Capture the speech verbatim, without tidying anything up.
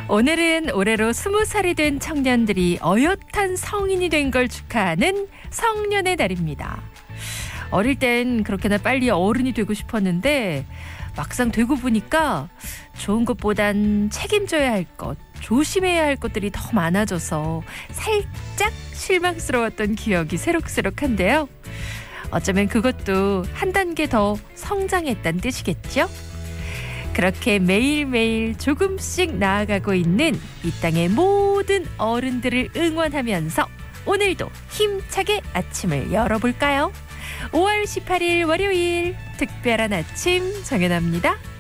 오늘은 올해로 스무 살이 된 청년들이 어엿한 성인이 된 걸 축하하는 성년의 날입니다. 어릴 땐 그렇게나 빨리 어른이 되고 싶었는데 막상 되고 보니까 좋은 것보단 책임져야 할 것, 조심해야 할 것들이 더 많아져서 살짝 실망스러웠던 기억이 새록새록한데요. 어쩌면 그것도 한 단계 더 성장했다는 뜻이겠죠? 그렇게 매일매일 조금씩 나아가고 있는 이 땅의 모든 어른들을 응원하면서 오늘도 힘차게 아침을 열어볼까요? 오월 십팔일 월요일 특별한 아침 정연아입니다.